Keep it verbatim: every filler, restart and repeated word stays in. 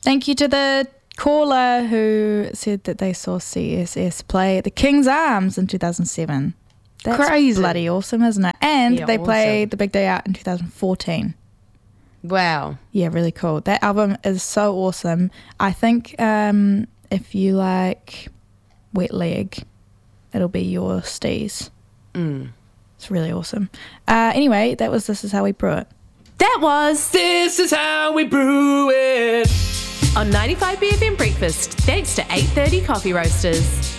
Thank you to the caller who said that they saw C S S play at the King's Arms in two thousand seven. That's crazy. Bloody awesome, isn't it? And Yeah, they awesome. played The Big Day Out in two thousand fourteen. Wow. Yeah, really cool. That album is so awesome. I think um, if you like Wet Leg, it'll be your steez. Mm. It's really awesome. Uh, anyway, that was This Is How We Brew It. That was This Is How We Brew It on ninety-five B F M Breakfast, thanks to eight thirty Coffee Roasters.